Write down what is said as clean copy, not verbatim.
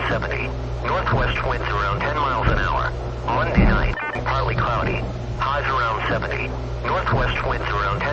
70. Northwest winds around 10 miles an hour. Monday night, partly cloudy. Highs around 70. Northwest winds around 10